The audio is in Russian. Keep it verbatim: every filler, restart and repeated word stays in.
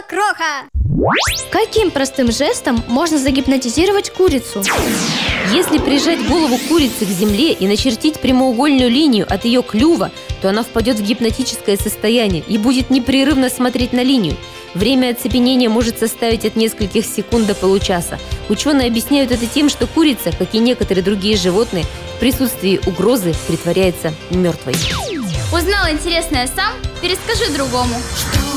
Кроха! Каким простым жестом можно загипнотизировать курицу? Если прижать голову курицы к земле и начертить прямоугольную линию от ее клюва, то она впадет в гипнотическое состояние и будет непрерывно смотреть на линию. Время оцепенения может составить от нескольких секунд до получаса. Ученые объясняют это тем, что курица, как и некоторые другие животные, в присутствии угрозы притворяется мертвой. Узнал интересное сам? Перескажи другому.